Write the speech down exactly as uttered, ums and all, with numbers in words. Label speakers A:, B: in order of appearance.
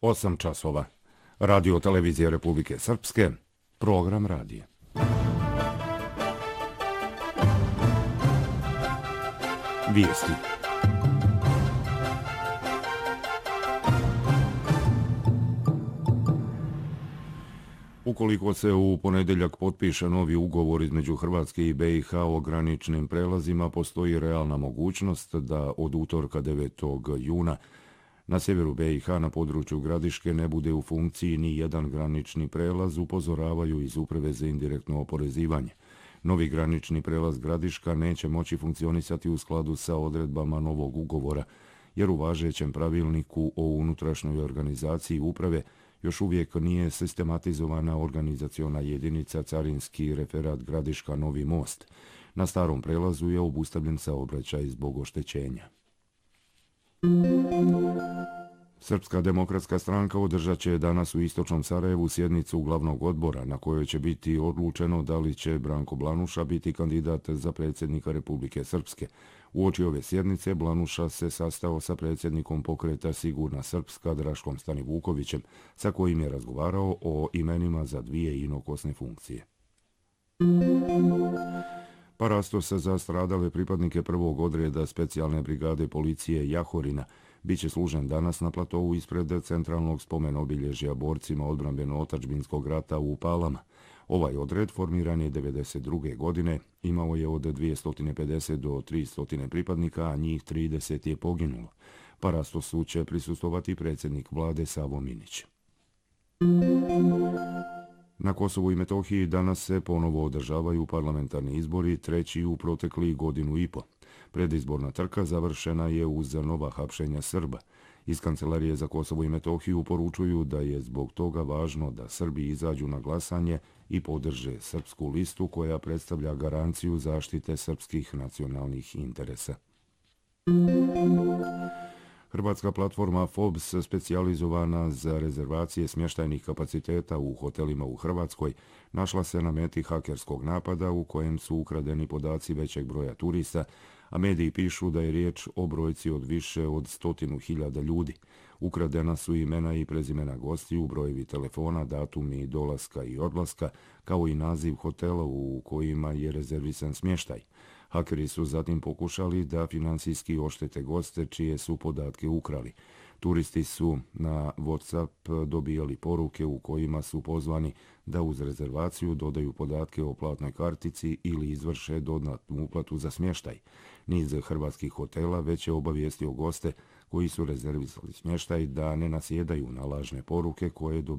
A: osam časova. Radio televizije Republike Srpske, program radije. Vijesti. Ukoliko se u ponedjeljak potpiše novi ugovor između Hrvatske i be i ha o graničnim prelazima, postoji realna mogućnost da od utorka devetog juna na sjeveru be i ha na području Gradiške ne bude u funkciji ni jedan granični prelaz, upozoravaju iz Uprave za indirektno oporezivanje. Novi granični prelaz Gradiška neće moći funkcionisati u skladu sa odredbama novog ugovora, jer u važećem pravilniku o unutrašnjoj organizaciji uprave još uvijek nije sistematizovana organizaciona jedinica Carinski referat Gradiška Novi Most. Na starom prelazu je obustavljen saobraćaj zbog oštećenja. Srpska demokratska stranka održat će danas u istočnom Sarajevu sjednicu glavnog odbora na kojoj će biti odlučeno da li će Branko Blanuša biti kandidat za predsjednika Republike Srpske. Uoči ove sjednice Blanuša se sastao sa predsjednikom pokreta Sigurna Srpska Draškom Stanivukovićem, sa kojim je razgovarao o imenima za dvije inokosne funkcije. Parastos za stradale pripadnike prvog odreda specijalne brigade policije Jahorina biće služen danas na platovu ispred centralnog spomen obilježja borcima odbrambeno-otačbinskog rata u Palama. Ovaj odred formiran je devedeset druge godine, imao je od dvjesto pedeset do tristo pripadnika, a njih trideset je poginulo. Parastosu će prisustovati predsjednik vlade Savo Minić. Na Kosovu i Metohiji danas se ponovo održavaju parlamentarni izbori, treći u protekli godinu i po. Predizborna trka završena je uz nova hapšenja Srba. Iz Kancelarije za Kosovo i Metohiju poručuju da je zbog toga važno da Srbi izađu na glasanje i podrže srpsku listu koja predstavlja garanciju zaštite srpskih nacionalnih interesa. Hrvatska platforma F O B S, specijalizovana za rezervacije smještajnih kapaciteta u hotelima u Hrvatskoj, našla se na meti hakerskog napada u kojem su ukradeni podaci većeg broja turista, a mediji pišu da je riječ o brojci od više od stotinu hiljada ljudi. Ukradena su imena i prezimena gostiju, brojevi telefona, datumi dolaska i odlaska, kao i naziv hotela u kojima je rezervisan smještaj. Hakeri su zatim pokušali da finansijski oštete goste čije su podatke ukrali. Turisti su na WhatsApp dobijali poruke u kojima su pozvani da uz rezervaciju dodaju podatke o platnoj kartici ili izvrše dodatnu uplatu za smještaj. Niz hrvatskih hotela već je obavijestio goste koji su rezervisali smještaj da ne nasjedaju na lažne poruke koje dobijaju